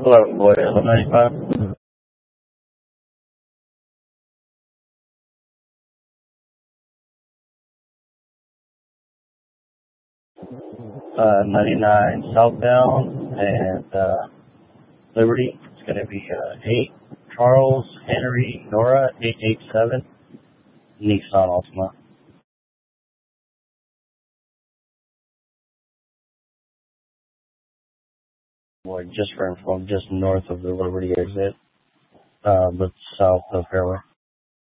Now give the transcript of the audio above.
Hello, boy, 95. 99 southbound and Liberty. It's going to be 8 Charles Henry Nora 887 Nissan Altima. Boy, just from just north of the Liberty exit, but south of Fairway.